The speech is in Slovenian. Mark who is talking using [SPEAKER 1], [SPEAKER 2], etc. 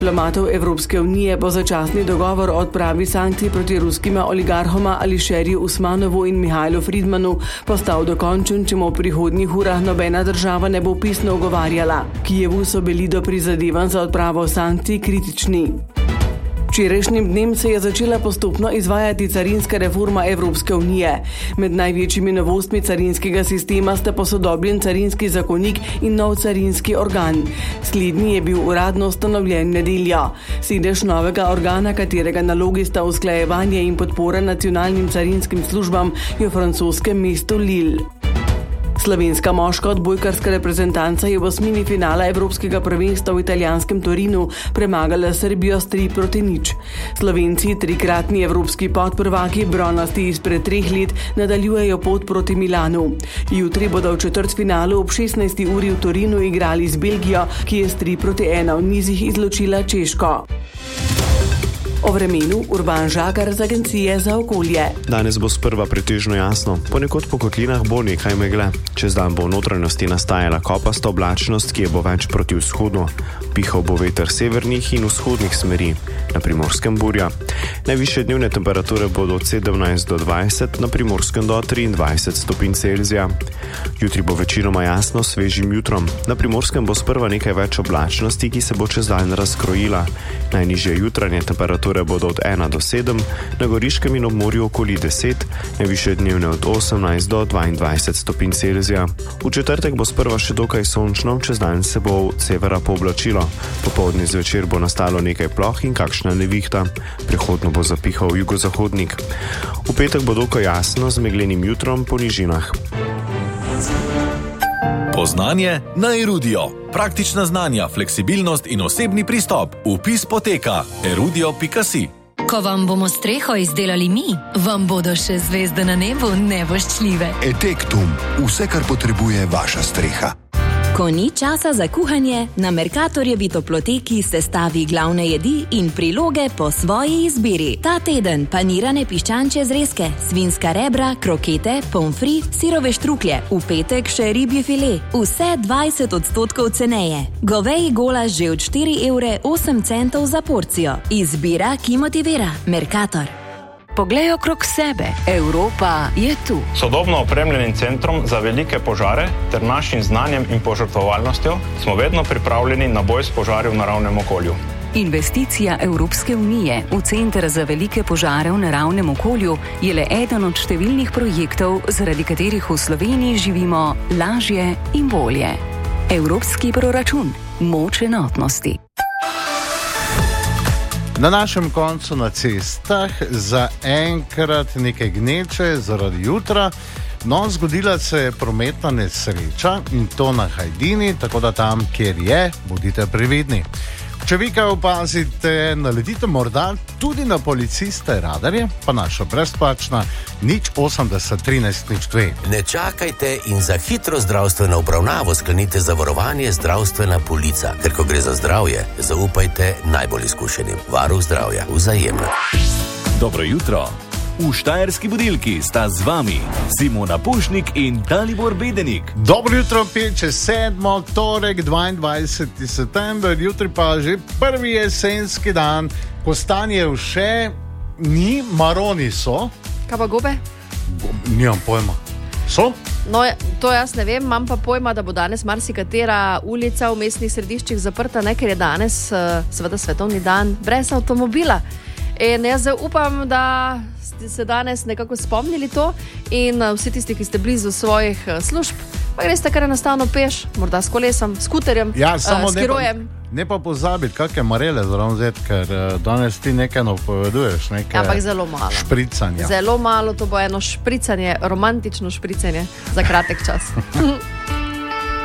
[SPEAKER 1] Diplomatov Evropske unije bo začasni dogovor o odpravi sankcij proti ruskima oligarhoma Ališerju Usmanovu in Mihajlu Fridmanu postal dokončen, če mu v prihodnjih urah nobena država ne bo pisno ugovarjala. Kijevu so bili do prizadevanj za odpravo sankcij kritični. Včerajšnjim dnem se je začela postopno izvajati carinska reforma Evropske unije. Med največjimi novostmi carinskega sistema sta posodobljen carinski zakonik in nov carinski organ. Slednji je bil uradno ustanovljen nedeljo. Sedež novega organa, katerega nalogi sta usklajevanje in podpora nacionalnim carinskim službam, je v francoskem mestu Lille. Slovenska moška odbojkarska reprezentanca je v osmini finala Evropskega prvenstva v italijanskem Torinu premagala Srbijo s 3-0. Slovenci, trikratni evropski podprvaki, bronasti izpred 3 let, nadaljujejo pot proti Milanu. Jutri bodo v četrtfinalu ob 16. uri v Torinu igrali z Belgijo, ki je s 3-1 v nizih izločila Češko. O vremenu Urban Žagar z Agencije za okolje.
[SPEAKER 2] Danes bo sprva pretežno jasno, ponekod po kotlinah bo nekaj megle. Čez dan bo v notranjosti nastajala kopasta oblačnost, ki je bo več proti vzhodu. Pihal bo veter severnih in vzhodnih smeri, na Primorskem burja. Najvišje dnevne temperature bodo od 17 do 20, na Primorskem do 23 stopinj Celzija. Jutri bo večinoma jasno, svežim jutrom. Na Primorskem bo sprva nekaj več oblačnosti, ki se bo čez dan razkrojila. Najnižje jutranje temperature bodo od 1 do 7, na Goriškem in ob morju okoli 10, najvišje dnevne od 18 do 22 stopinj Celzija. V četrtek bo sprva še dokaj sončno, čez dan se bo od severa pooblačilo. Popoldne zvečer bo nastalo nekaj ploh in kakšna nevihta. Prehodno bo zapihal jugozahodnik. V petek bo dokaj jasno z meglenim jutrom po nižinah.
[SPEAKER 3] Poznanje na Erudio. Praktična znanja, fleksibilnost in osebni pristop. Vpis poteka erudio.si.
[SPEAKER 4] Ko vam bomo streho izdelali mi, vam bodo še zvezde na nebu nevoščljive.
[SPEAKER 5] Etektum. Vse, kar potrebuje vaša streha.
[SPEAKER 6] Ko ni časa za kuhanje, na Mercatorjevi toploteki sestavi glavne jedi in priloge po svoji izbiri. Ta teden panirane piščančje zrezke, svinska rebra, krokete, pomfri, sirove štruklje. V petek še ribji file. Vse 20% ceneje. Goveji golaž že od 4,08 € za porcijo. Izbira, ki motivira. Mercator.
[SPEAKER 7] Poglej okrog sebe. Evropa je tu.
[SPEAKER 8] Sodobno opremljenim centrom za velike požare ter našim znanjem in požrtvovalnostjo smo vedno pripravljeni na boj s požari v naravnem okolju.
[SPEAKER 7] Investicija Evropske unije v Center za velike požare v naravnem okolju je le eden od številnih projektov, zaradi katerih v Sloveniji živimo lažje in bolje. Evropski proračun. Moč enotnosti.
[SPEAKER 9] Na našem koncu na cestah zaenkrat nekaj gneče zaradi jutra. No, zgodila se je prometna nesreča in to na Hajdini, tako da tam, kjer je, bodite previdni. Če vi kaj opazite, naletite morda tudi na policiste radarje, pa naša brezplačna 080 13 02.
[SPEAKER 10] Ne čakajte in za hitro zdravstveno obravnavo sklenite zavarovanje Zdravstvena polica, ker ko gre za zdravje, zaupajte najbolj izkušenim. Varuh zdravja, Vzajemno.
[SPEAKER 3] Dobro jutro. V Štajerski budilki sta z vami Simona Pušnik in Dalibor Bedenik.
[SPEAKER 9] Dobro jutro, 5-7, torek, 22. september, jutri pa že prvi jesenski dan, kostanjev še ni, maroni so.
[SPEAKER 11] Kaj pa gobe?
[SPEAKER 9] Nimam pojma. So?
[SPEAKER 11] No, to jaz ne vem, imam pa pojma, da bo danes marsikatera ulica v mestnih središčih zaprta, ne, ker je danes seveda svetovni dan brez avtomobila. In jaz upam, da ste se danes nekako spomnili to in vsi tisti, ki ste blizu svojih služb, pa greste kar enostavno peš, morda s kolesom, skuterjem, s kirojem.
[SPEAKER 9] Ne pa pozabiti, kakšne marele zraven vzeti, ker danes ti nekaj napoveduješ, nekaj
[SPEAKER 11] ampak zelo malo.
[SPEAKER 9] Špricanja.
[SPEAKER 11] Zelo malo, to bo eno špricanje, romantično špricanje za kratek čas.